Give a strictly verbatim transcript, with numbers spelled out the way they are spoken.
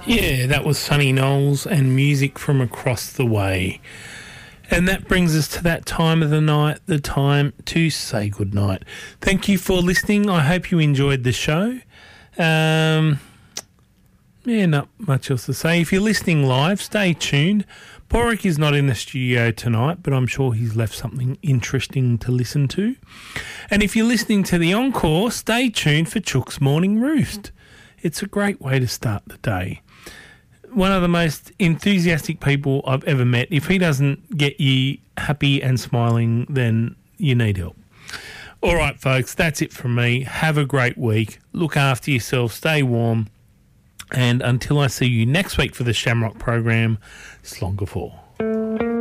Yeah, that was Sonny Knowles and Music from Across the Way. And that brings us to that time of the night, the time to say goodnight. Thank you for listening. I hope you enjoyed the show. Um, yeah, not much else to say. If you're listening live, stay tuned. Porrick is not in the studio tonight, but I'm sure he's left something interesting to listen to. And if you're listening to the encore, stay tuned for Chook's Morning Roost. It's a great way to start the day. One of the most enthusiastic people I've ever met. If he doesn't get you happy and smiling, then you need help. All right, folks, that's it from me. Have a great week. Look after yourself. Stay warm. And until I see you next week for the Shamrock program, Slonga four.